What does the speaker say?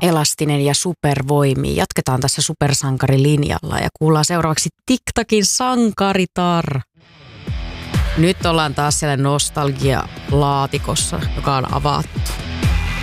elastinen ja supervoimi. Jatketaan tässä supersankarilinjalla ja kuullaan seuraavaksi TikTokin sankaritar. Nyt ollaan taas siellä nostalgia-laatikossa, joka on avattu.